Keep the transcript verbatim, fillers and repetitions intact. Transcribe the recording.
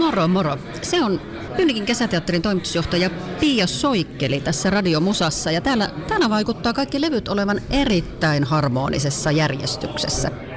Moro moro. Se on Pyynikin kesäteatterin toimitusjohtaja Pia Soikkeli tässä Radiomusassa. Ja täällä, täällä vaikuttaa kaikki levyt olevan erittäin harmonisessa järjestyksessä.